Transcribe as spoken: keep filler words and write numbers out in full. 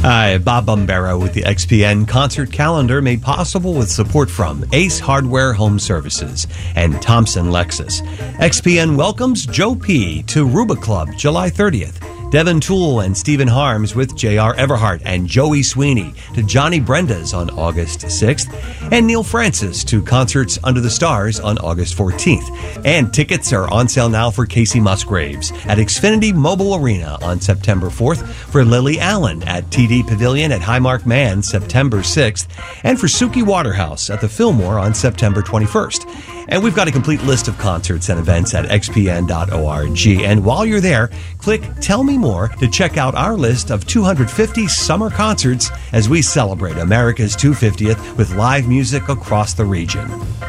Hi, Bob Bombera with the X P N concert calendar, made possible with support from Ace Hardware Home Services and Thompson Lexus. X P N welcomes Joe P. to Ruba Club July thirtieth. Devin Toole and Stephen Harms with J R. Everhart and Joey Sweeney to Johnny Brenda's on August sixth, and Neil Francis to Concerts Under the Stars on August fourteenth. And tickets are on sale now for Casey Musgraves at Xfinity Mobile Arena on September fourth, for Lily Allen at T D Pavilion at Highmark Man September sixth, and for Suki Waterhouse at the Fillmore on September twenty-first. And we've got a complete list of concerts and events at x p n dot org. And while you're there, click Tell Me More to check out our list of two hundred fifty summer concerts as we celebrate America's two hundred fiftieth with live music across the region.